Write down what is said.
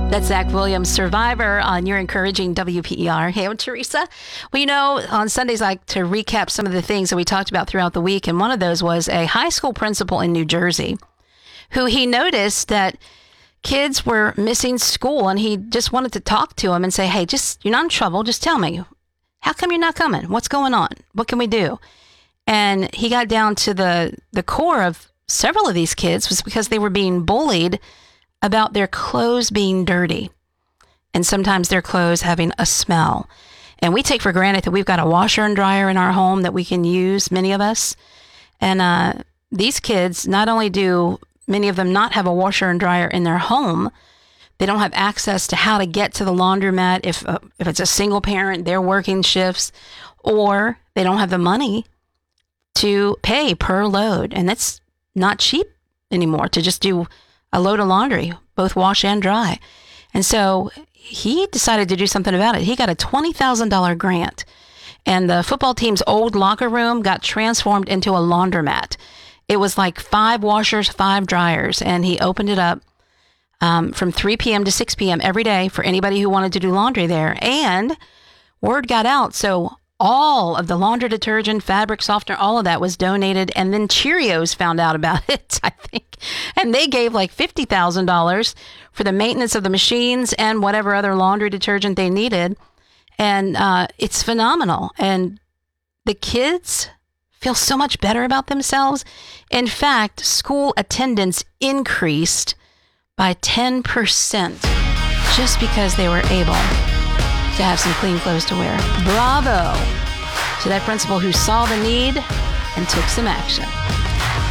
That's Zach Williams, Survivor, on your encouraging WPER. Hey, I'm Teresa. Well, on Sundays, I like to recap some of the things that we talked about throughout the week. And one of those was a high school principal in New Jersey who he noticed that kids were missing school, and he just wanted to talk to them and say, hey, you're not in trouble. Just tell me, how come you're not coming? What's going on? What can we do? And he got down to the core of several of these kids was because they were being bullied about their clothes being dirty, and sometimes their clothes having a smell. And we take for granted that we've got a washer and dryer in our home that we can use, many of us. And these kids, not only do many of them not have a washer and dryer in their home, they don't have access to how to get to the laundromat if it's a single parent, they're working shifts, or they don't have the money to pay per load. And that's not cheap anymore to just do a load of laundry, both wash and dry. And so he decided to do something about it. He got a $20,000 grant, and the football team's old locker room got transformed into a laundromat. It was like 5 washers, 5 dryers, and he opened it up from 3 p.m. to 6 p.m. every day for anybody who wanted to do laundry there. And word got out, so all of the laundry detergent, fabric softener, all of that was donated. And then Cheerios found out about it, I think. And they gave like $50,000 for the maintenance of the machines and whatever other laundry detergent they needed. And it's phenomenal. And the kids feel so much better about themselves. In fact, school attendance increased by 10% just because they were able to have some clean clothes to wear. Bravo to that principal who saw the need and took some action.